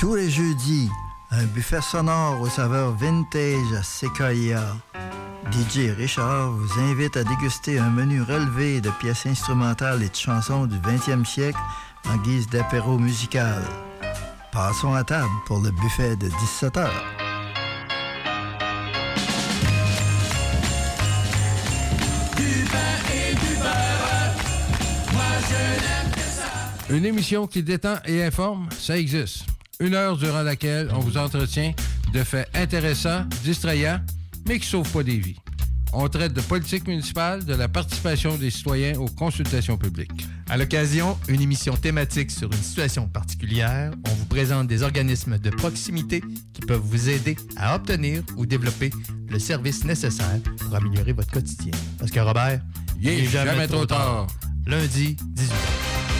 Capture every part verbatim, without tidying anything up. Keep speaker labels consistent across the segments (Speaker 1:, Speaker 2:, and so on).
Speaker 1: Tous les jeudis, un buffet sonore aux saveurs vintage à Sequoia. D J Richard vous invite à déguster un menu relevé de pièces instrumentales et de chansons du vingtième siècle en guise d'apéro musical. Passons à table pour le buffet de dix-sept heures.
Speaker 2: Du pain et du beurre, moi je n'aime que ça.
Speaker 3: Une émission qui détend et informe, ça existe. Une heure durant laquelle on vous entretient de faits intéressants, distrayants, mais qui ne sauvent pas des vies. On traite de politique municipale, de la participation des citoyens aux consultations publiques.
Speaker 4: À l'occasion, une émission thématique sur une situation particulière, on vous présente des organismes de proximité qui peuvent vous aider à obtenir ou développer le service nécessaire pour améliorer votre quotidien. Parce que Robert,
Speaker 3: il n'est jamais, jamais trop tard.
Speaker 4: tard. Lundi, dix-huit heures.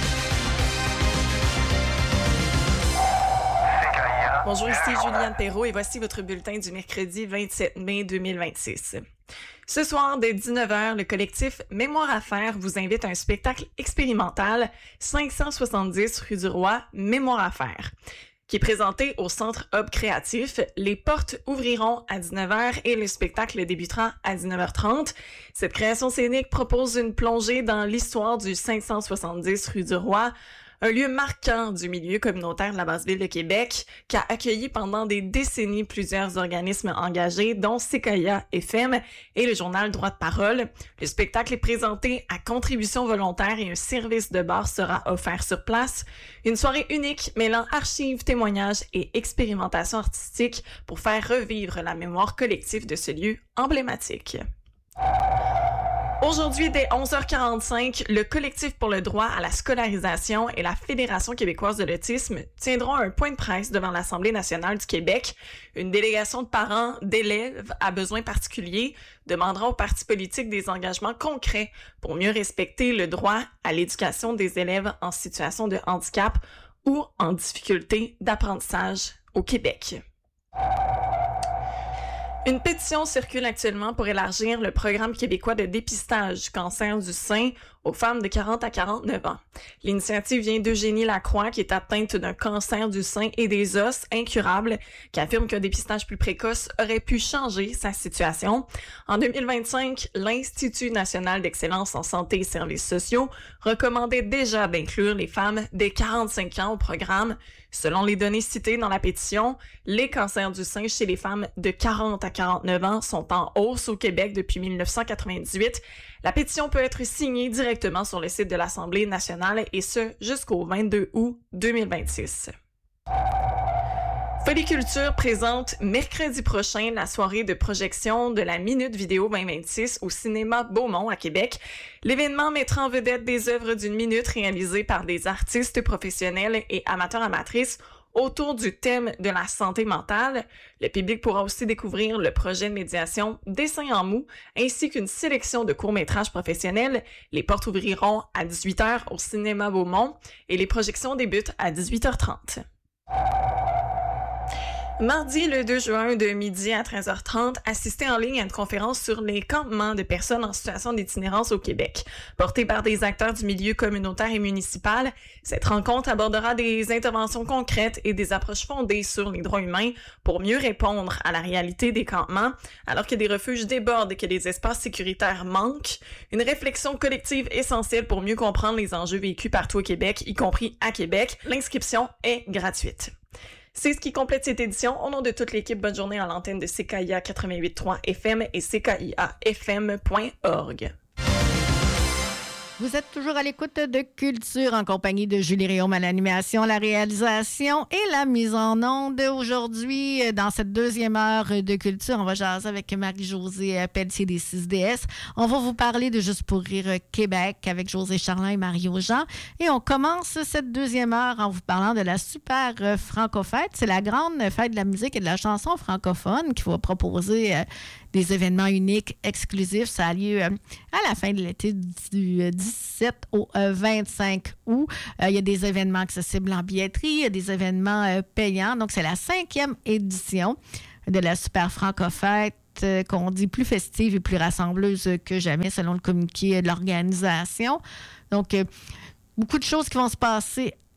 Speaker 5: Bonjour, ici Juliane Perrault et voici votre bulletin du mercredi vingt-sept mai deux mille vingt-six. Ce soir, dès dix-neuf heures, le collectif Mémoire à faire vous invite à un spectacle expérimental cinq cent soixante-dix rue du Roi, Mémoire à faire, qui est présenté au Centre Hub Créatif. Les portes ouvriront à dix-neuf heures et le spectacle débutera à dix-neuf heures trente. Cette création scénique propose une plongée dans l'histoire du cinq cent soixante-dix rue du Roi, un lieu marquant du milieu communautaire de la Basse-Ville de Québec qui a accueilli pendant des décennies plusieurs organismes engagés, dont Sequoia F M et le journal Droit de parole. Le spectacle est présenté à contribution volontaire et un service de bar sera offert sur place. Une soirée unique mêlant archives, témoignages et expérimentation artistique pour faire revivre la mémoire collective de ce lieu emblématique. Aujourd'hui, dès onze heures quarante-cinq, le Collectif pour le droit à la scolarisation et la Fédération québécoise de l'autisme tiendront un point de presse devant l'Assemblée nationale du Québec. Une délégation de parents d'élèves à besoins particuliers demandera aux partis politiques des engagements concrets pour mieux respecter le droit à l'éducation des élèves en situation de handicap ou en difficulté d'apprentissage au Québec. Une pétition circule actuellement pour élargir le programme québécois de dépistage du cancer du sein aux femmes de quarante à quarante-neuf ans. L'initiative vient d'Eugénie Lacroix, qui est atteinte d'un cancer du sein et des os incurable, qui affirme qu'un dépistage plus précoce aurait pu changer sa situation. En deux mille vingt-cinq, l'Institut national d'excellence en santé et services sociaux recommandait déjà d'inclure les femmes dès quarante-cinq ans au programme. Selon les données citées dans la pétition, les cancers du sein chez les femmes de quarante à quarante-neuf ans sont en hausse au Québec depuis dix-neuf cent quatre-vingt-dix-huit. La pétition peut être signée directement sur le site de l'Assemblée nationale et ce jusqu'au vingt-deux août deux mille vingt-six. Foliculture présente mercredi prochain la soirée de projection de la Minute Vidéo vingt vingt-six au cinéma Beaumont à Québec. L'événement mettra en vedette des œuvres d'une minute réalisées par des artistes professionnels et amateurs-amatrices autour du thème de la santé mentale. Le public pourra aussi découvrir le projet de médiation Dessin en mou ainsi qu'une sélection de courts-métrages professionnels. Les portes ouvriront à dix-huit heures au cinéma Beaumont et les projections débutent à dix-huit heures trente. Mardi, le deux juin, de midi à treize heures trente, assistez en ligne à une conférence sur les campements de personnes en situation d'itinérance au Québec. Portée par des acteurs du milieu communautaire et municipal, cette rencontre abordera des interventions concrètes et des approches fondées sur les droits humains pour mieux répondre à la réalité des campements, alors que des refuges débordent et que les espaces sécuritaires manquent. Une réflexion collective essentielle pour mieux comprendre les enjeux vécus partout au Québec, y compris à Québec. L'inscription est gratuite. C'est ce qui complète cette édition. Au nom de toute l'équipe, bonne journée à l'antenne de C K I A quatre-vingt-huit virgule trois F M et C K I A F M point org.
Speaker 6: Vous êtes toujours à l'écoute de Culture en compagnie de Julie Réaume à l'animation, la réalisation et la mise en onde. Aujourd'hui, dans cette deuxième heure de Culture, on va jaser avec Marie-Josée Pelletier des six D S. On va vous parler de Juste pour rire Québec avec José Charlin et Mario Jean. Et on commence cette deuxième heure en vous parlant de la super Francofête. C'est la grande fête de la musique et de la chanson francophone qui va proposer des événements uniques, exclusifs. Ça a lieu à la fin de l'été du dix-sept au vingt-cinq août. Il y a des événements accessibles en billetterie, il y a des événements payants. Donc, c'est la cinquième édition de la Super Francofête qu'on dit plus festive et plus rassembleuse que jamais, selon le communiqué de l'organisation. Donc, beaucoup de choses qui vont se passer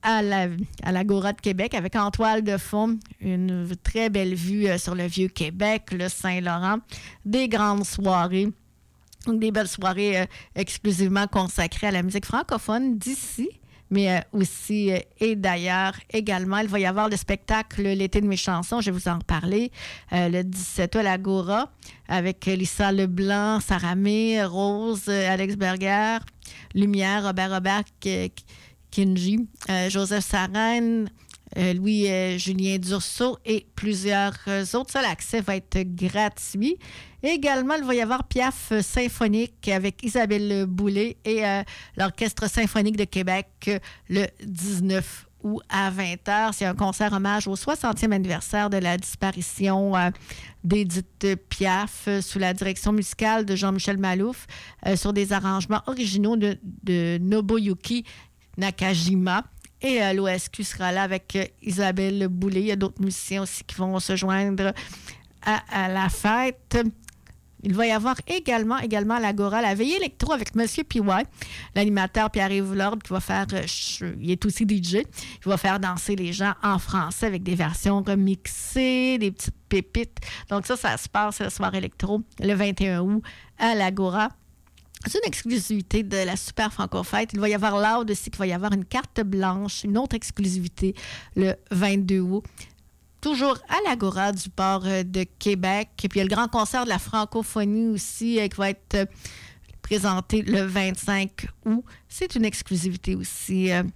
Speaker 6: à la, à l'Agora de Québec avec en toile de fond une très belle vue euh, sur le Vieux-Québec, le Saint-Laurent, des grandes soirées. Donc, des belles soirées euh, exclusivement consacrées à la musique francophone d'ici, mais euh, aussi euh, et d'ailleurs également. Il va y avoir le spectacle L'été de mes chansons, je vais vous en reparler, euh, le dix-sept août à l'Agora, avec Lisa Leblanc, Sarah May, Rose, euh, Alex Berger, Lumière, Robert Robert, K- K- Kinji, euh, Joseph Sarraine, euh, Louis-Julien euh, Dursault et plusieurs euh, autres. Ça, l'accès va être gratuit. Également, il va y avoir Piaf symphonique avec Isabelle Boulay et euh, l'Orchestre symphonique de Québec euh, le dix-neuf août à vingt heures. C'est un concert hommage au soixantième anniversaire de la disparition euh, d'Édith Piaf euh, sous la direction musicale de Jean-Michel Malouf euh, sur des arrangements originaux de, de Nobuyuki Nakajima. Et euh, l'O S Q sera là avec euh, Isabelle Boulay. Il y a d'autres musiciens aussi qui vont se joindre à, à la fête. Il va y avoir également, également à l'Agora la veillée électro avec M. P Y, l'animateur Pierre-Yves Lorde, qui va faire, euh, il est aussi D J, il va faire danser les gens en français avec des versions remixées, des petites pépites. Donc ça, ça se passe le soir électro le vingt et un août à l'Agora. C'est une exclusivité de la Super Franco-Fête. Il va y avoir Loud aussi, qu'il va y avoir une carte blanche, une autre exclusivité le vingt-deux août. Toujours à l'Agora du port de Québec. Et puis il y a le grand concert de la francophonie aussi euh, qui va être euh, présenté le vingt-cinq août. C'est une exclusivité aussi euh,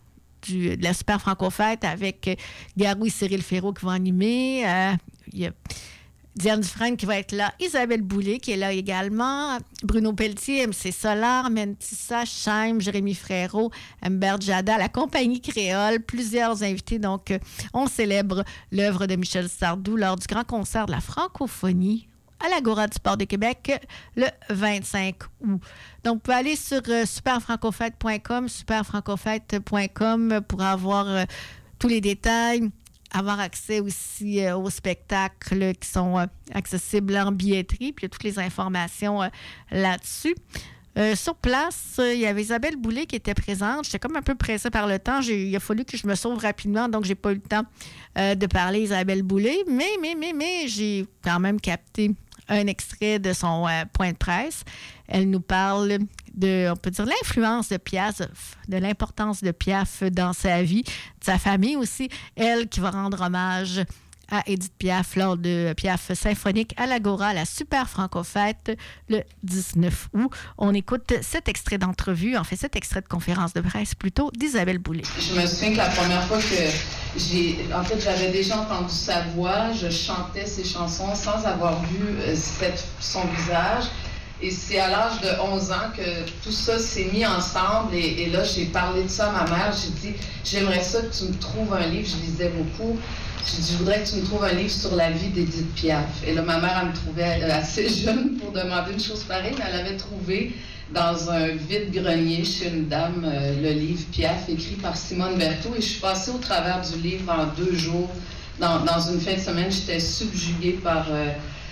Speaker 6: du, de la Super Franco-Fête avec euh, Garou et Cyril Ferraud qui vont animer. Euh, il y a Diane Dufresne qui va être là, Isabelle Boulay qui est là également, Bruno Pelletier, M C Solar, Mentissa, Chaim, Jérémy Frérot, Humbert Jada, la compagnie créole, plusieurs invités. Donc, euh, on célèbre l'œuvre de Michel Sardou lors du grand concert de la francophonie à l'Agora du Port de Québec le vingt-cinq août. Donc, vous pouvez aller sur euh, super francofête point com, super francofête point com pour avoir euh, tous les détails, avoir accès aussi euh, aux spectacles qui sont euh, accessibles en billetterie, puis il y a toutes les informations euh, là-dessus. Euh, sur place, euh, il y avait Isabelle Boulay qui était présente. J'étais comme un peu pressée par le temps. J'ai, il a fallu que je me sauve rapidement, donc j'ai pas eu le temps euh, de parler Isabelle Boulay. Mais, mais, mais, mais, j'ai quand même capté un extrait de son euh, point de presse. Elle nous parle de, on peut dire, l'influence de Piaf, de l'importance de Piaf dans sa vie, de sa famille aussi. Elle qui va rendre hommage à Édith Piaf lors de Piaf symphonique à l'Agora, à la Super Franco-Fête, le dix-neuf août. On écoute cet extrait d'entrevue, en fait cet extrait de conférence de presse plutôt d'Isabelle Boulay.
Speaker 7: Je me souviens que la première fois que j'ai... En fait, j'avais déjà entendu sa voix, je chantais ses chansons sans avoir vu euh, cette, son visage. Et c'est à l'âge de onze ans que tout ça s'est mis ensemble. Et, et là, j'ai parlé de ça à ma mère. J'ai dit, j'aimerais ça que tu me trouves un livre. Je lisais beaucoup. J'ai dit, je voudrais que tu me trouves un livre sur la vie d'Édith Piaf. Et là, ma mère, elle me trouvait assez jeune pour demander une chose pareille, mais elle avait trouvé dans un vide-grenier chez une dame euh, le livre Piaf, écrit par Simone Berthaud. Et je suis passée au travers du livre en deux jours. Dans, dans une fin de semaine, j'étais subjuguée par... Euh,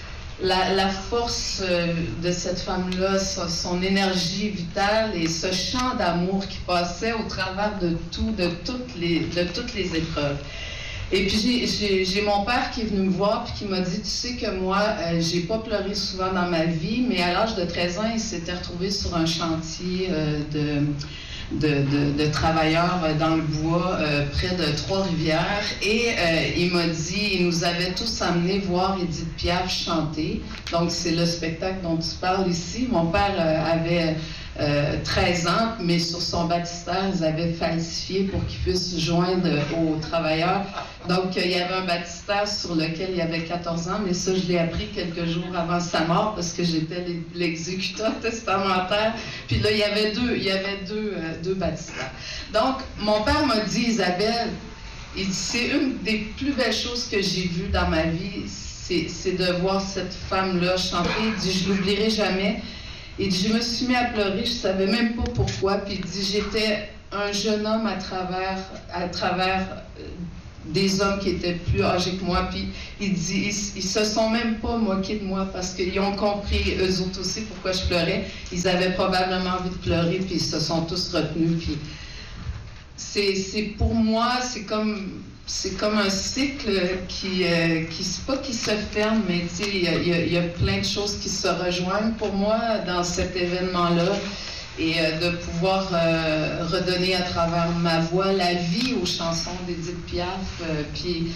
Speaker 7: La, la force euh, de cette femme-là, son, son énergie vitale et ce chant d'amour qui passait au travers de tout, de toutes les, de toutes les épreuves. Et puis j'ai, j'ai, j'ai mon père qui est venu me voir et qui m'a dit, tu sais que moi, euh, j'ai pas pleuré souvent dans ma vie, mais à l'âge de treize ans, il s'était retrouvé sur un chantier euh, de... De, de, de travailleurs dans le bois euh, près de Trois-Rivières et euh, il m'a dit, il nous avait tous amenés voir Édith Piaf chanter. Donc c'est le spectacle dont tu parles ici. Mon père euh, avait euh, treize ans, mais sur son baptistère, ils avaient falsifié pour qu'il puisse se joindre aux travailleurs. Donc euh, il y avait un baptistère sur lequel il y avait quatorze ans, mais ça je l'ai appris quelques jours avant sa mort parce que j'étais l'exécuteur testamentaire. Puis là il y avait deux, il y avait deux, euh, deux baptistères. Donc mon père m'a dit, Isabelle, il dit, c'est une des plus belles choses que j'ai vues dans ma vie, c'est, c'est de voir cette femme-là chanter. Il dit, je l'oublierai jamais. Il dit, je me suis mis à pleurer, je savais même pas pourquoi. Puis il dit, j'étais un jeune homme à travers, à travers euh, des hommes qui étaient plus âgés que moi. Puis il dit, ils, ils se sont même pas moqués de moi parce qu'ils ont compris, eux autres aussi, pourquoi je pleurais. Ils avaient probablement envie de pleurer, puis ils se sont tous retenus. Puis c'est, c'est pour moi, c'est comme, c'est comme un cycle qui, euh, qui c'est pas qui se ferme, mais tu sais, il y a, y, a, y a plein de choses qui se rejoignent pour moi dans cet événement-là. Et euh, de pouvoir euh, redonner à travers ma voix la vie aux chansons d'Édith Piaf, euh, puis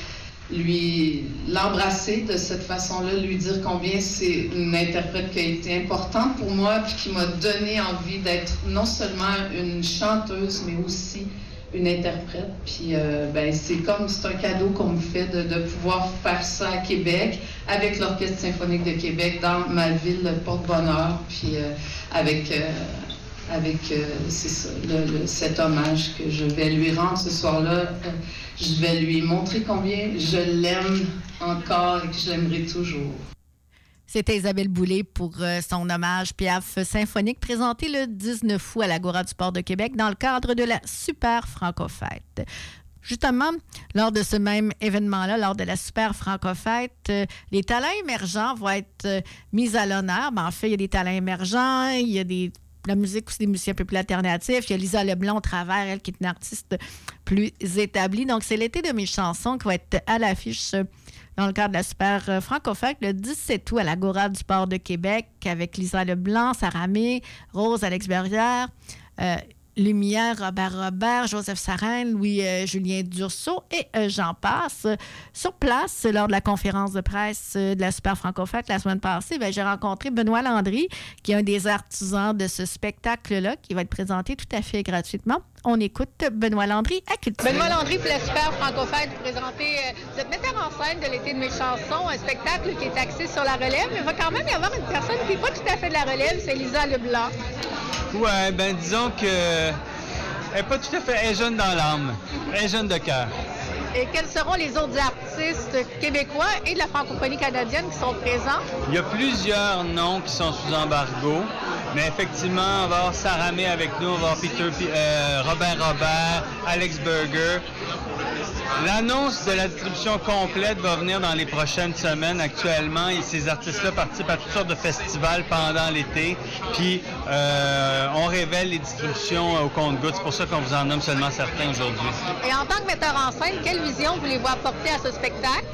Speaker 7: lui l'embrasser de cette façon-là, lui dire combien c'est une interprète qui a été importante pour moi, puis qui m'a donné envie d'être non seulement une chanteuse, mais aussi une interprète. Puis euh, ben, c'est comme, c'est un cadeau qu'on me fait de, de pouvoir faire ça à Québec, avec l'Orchestre symphonique de Québec, dans ma ville, le Porte-Bonheur, puis euh, avec... Euh, avec euh, c'est ça, le, le, cet hommage que je vais lui rendre ce soir-là. Euh, je vais lui montrer combien je l'aime encore et que je l'aimerai toujours.
Speaker 6: C'était Isabelle Boulay pour euh, son hommage Piaf symphonique présenté le dix-neuf août à l'Agora du Port de Québec dans le cadre de la Super Franco-Fête. Justement, lors de ce même événement-là, lors de la Super Franco-Fête, euh, les talents émergents vont être euh, mis à l'honneur. Ben, en fait, il y a des talents émergents, il y a des la musique aussi des musiciens un peu plus alternatifs. Il y a Lisa Leblanc au travers, elle qui est une artiste plus établie. Donc, c'est l'été de mes chansons qui va être à l'affiche dans le cadre de la Super Franco-Fête le dix-sept août à l'Agora du Port de Québec avec Lisa Leblanc, Sarah May, Rose Alex Berrière, euh, Lumière, Robert Robert, Joseph Sarrain, Louis-Julien euh, Dursault et euh, j'en passe. Sur place, lors de la conférence de presse euh, de la Super Franco-Fête la semaine passée, bien, j'ai rencontré Benoît Landry, qui est un des artisans de ce spectacle-là, qui va être présenté tout à fait gratuitement. On écoute Benoît Landry à Culture.
Speaker 8: Benoît Landry pour la Super Franco-Fête, vous présentez, euh, vous êtes metteur en scène de l'été de mes chansons, un spectacle qui est axé sur la relève, mais il va quand même y avoir une personne qui n'est pas tout à fait de la relève, c'est Lisa Leblanc.
Speaker 9: Ouais, ben disons que elle n'est pas tout à fait, elle est jeune dans l'âme, elle est jeune de cœur.
Speaker 8: Et quels seront les autres artistes québécois et de la francophonie canadienne qui sont présents?
Speaker 9: Il y a plusieurs noms qui sont sous embargo, mais effectivement, on va avoir Sarah May avec nous, on va avoir Peter, euh, Robert Robert, Alex Berger. L'annonce de la distribution complète va venir dans les prochaines semaines. Actuellement, et ces artistes-là participent à toutes sortes de festivals pendant l'été. Puis, euh, on révèle les distributions au compte-gouttes. C'est pour ça qu'on vous en nomme seulement certains aujourd'hui.
Speaker 8: Et en tant que metteur en scène, quelle vision voulez-vous apporter à ce spectacle?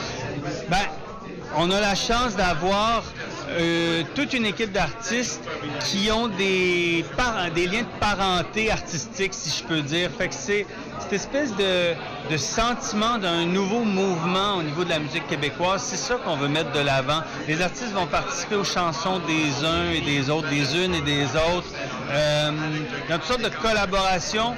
Speaker 9: Ben, on a la chance d'avoir euh, toute une équipe d'artistes qui ont des, par- des liens de parenté artistique, si je peux dire. Fait que c'est cette espèce de, de sentiment d'un nouveau mouvement au niveau de la musique québécoise. C'est ça qu'on veut mettre de l'avant. Les artistes vont participer aux chansons des uns et des autres, des unes et des autres. Euh, dans toutes sortes de collaborations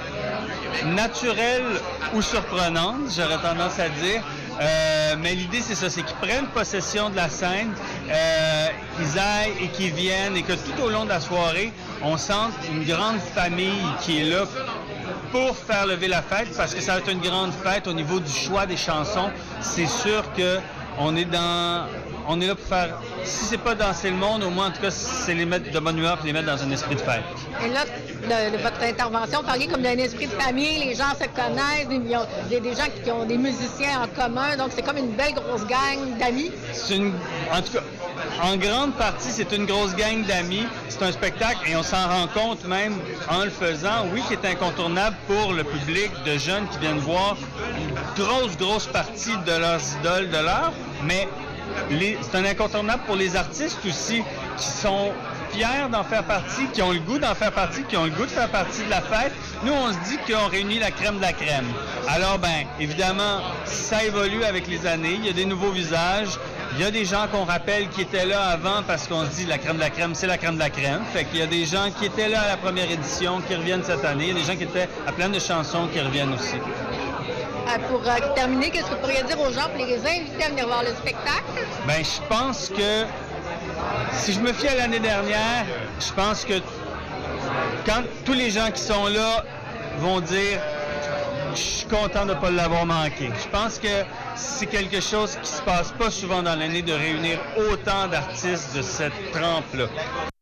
Speaker 9: naturelles ou surprenantes, j'aurais tendance à dire. Euh, mais l'idée, c'est ça, c'est qu'ils prennent possession de la scène, euh, qu'ils aillent et qu'ils viennent, et que tout au long de la soirée, on sente une grande famille qui est là pour faire lever la fête, parce que ça va être une grande fête au niveau du choix des chansons. C'est sûr que on est dans, on est là pour faire, si c'est pas danser le monde, au moins en tout cas, c'est les mettre de bonne humeur et les mettre dans un esprit de fête.
Speaker 8: Et là, de, de votre intervention, vous parliez comme d'un esprit de famille, les gens se connaissent, il y a des, des gens qui ont des musiciens en commun, donc c'est comme une belle grosse gang d'amis.
Speaker 9: C'est une, en tout cas, en grande partie, c'est une grosse gang d'amis. C'est un spectacle et on s'en rend compte même en le faisant, oui, qui est incontournable pour le public de jeunes qui viennent voir une grosse, grosse partie de leurs idoles, de l'heure, mais les, c'est un incontournable pour les artistes aussi qui sont fiers d'en faire partie, qui ont le goût d'en faire partie, qui ont le goût de faire partie de la fête. Nous, on se dit qu'on réunit la crème de la crème. Alors, ben, évidemment, ça évolue avec les années. Il y a des nouveaux visages. Il y a des gens qu'on rappelle qui étaient là avant parce qu'on se dit la crème de la crème, c'est la crème de la crème. Fait qu'il y a des gens qui étaient là à la première édition qui reviennent cette année. Il y a des gens qui étaient à plein de chansons qui reviennent aussi.
Speaker 8: Pour euh, terminer, qu'est-ce que vous pourriez dire aux gens pour les inviter à venir voir le spectacle?
Speaker 9: Bien, je pense que si je me fie à l'année dernière, je pense que quand tous les gens qui sont là vont dire « je suis content de ne pas l'avoir manqué ». Je pense que c'est quelque chose qui se passe pas souvent dans l'année de réunir autant d'artistes de cette trempe-là.